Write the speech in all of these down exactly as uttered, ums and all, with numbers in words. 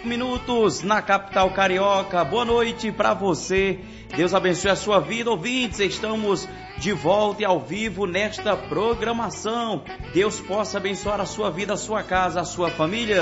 cinco minutos na capital carioca. Boa noite para você. Deus abençoe a sua vida, ouvintes. Estamos de volta e ao vivo nesta programação. Deus possa abençoar a sua vida, a sua casa, a sua família.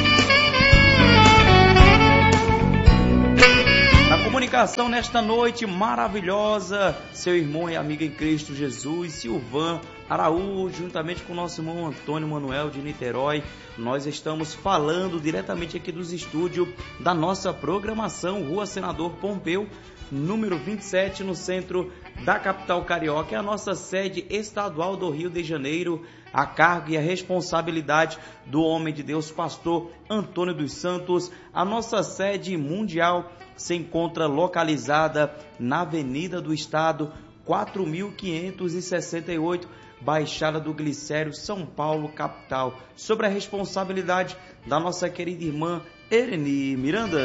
Na comunicação nesta noite maravilhosa, seu irmão e amigo em Cristo Jesus, Silvan Araújo, juntamente com o nosso irmão Antônio Manuel de Niterói, nós estamos falando diretamente aqui dos estúdios da nossa programação, Rua Senador Pompeu, número vinte e sete, no centro da capital carioca. É a nossa sede estadual do Rio de Janeiro, a cargo e a responsabilidade do homem de Deus, pastor Antônio dos Santos. A nossa sede mundial se encontra localizada na Avenida do Estado, quatro mil quinhentos e sessenta e oito, Baixada do Glicério, São Paulo, capital, sobre a responsabilidade da nossa querida irmã Ereni Miranda.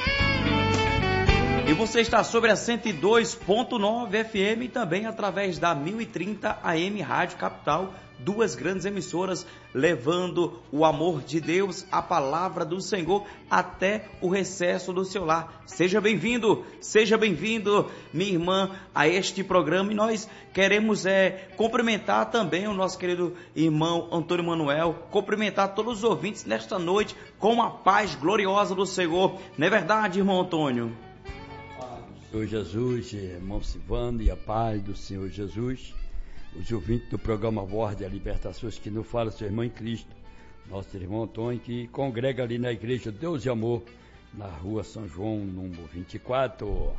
E você está sobre a cento e dois ponto nove F M e também através da mil e trinta A M Rádio Capital, duas grandes emissoras levando o amor de Deus, a palavra do Senhor até o recesso do seu lar. Seja bem-vindo, seja bem-vindo, minha irmã, a este programa. E nós queremos é, cumprimentar também o nosso querido irmão Antônio Manuel, cumprimentar todos os ouvintes nesta noite com a paz gloriosa do Senhor. Não é verdade, irmão Antônio? Senhor Jesus, irmão Silvano, e a paz do Senhor Jesus, os ouvintes do programa Voz de Libertações, que nos fala seu irmão em Cristo, nosso irmão Antônio, que congrega ali na igreja Deus e Amor, na rua São João, número vinte e quatro.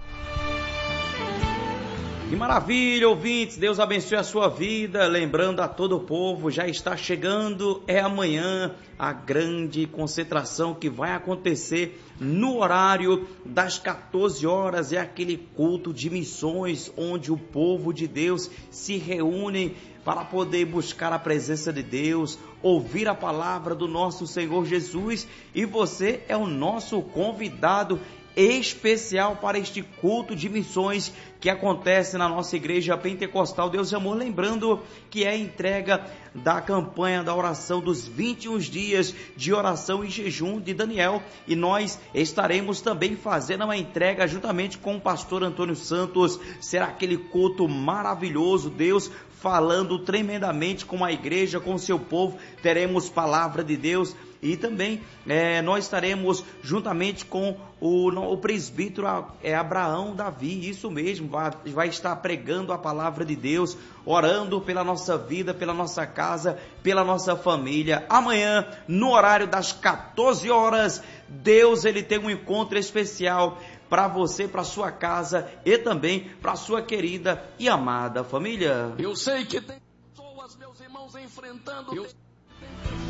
Que maravilha, ouvintes, Deus abençoe a sua vida. Lembrando a todo o povo, já está chegando, é amanhã, a grande concentração que vai acontecer no horário das quatorze horas, é aquele culto de missões, onde o povo de Deus se reúne para poder buscar a presença de Deus, ouvir a palavra do nosso Senhor Jesus, e você é o nosso convidado especial para este culto de missões que acontece na nossa igreja pentecostal Deus e Amor. Lembrando que é a entrega da campanha da oração dos vinte e um dias de oração e jejum de Daniel, e nós estaremos também fazendo uma entrega juntamente com o pastor Antônio Santos. Será aquele culto maravilhoso, Deus falando tremendamente com a igreja, com o seu povo. Teremos palavra de Deus. E também é, nós estaremos juntamente com o, o presbítero é, Abraão Davi, isso mesmo, vai, vai estar pregando a palavra de Deus, orando pela nossa vida, pela nossa casa, pela nossa família. Amanhã, no horário das quatorze horas, Deus ele tem um encontro especial para você, para sua casa e também para sua querida e amada família. Eu sei que tem pessoas, meus irmãos, enfrentando... Eu...